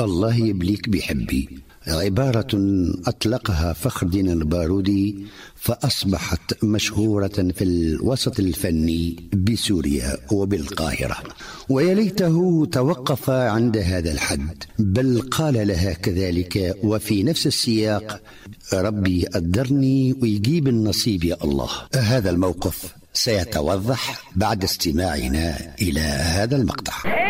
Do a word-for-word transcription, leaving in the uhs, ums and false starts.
الله يبليك بحبي، عبارة أطلقها فخر الدين البارودي، فأصبحت مشهورة في الوسط الفني بسوريا وبالقاهرة. ويا ليته توقف عند هذا الحد، بل قال لها كذلك وفي نفس السياق: ربي قدرني ويجيب النصيب يا الله. هذا الموقف سيتوضح بعد استماعنا إلى هذا المقطع.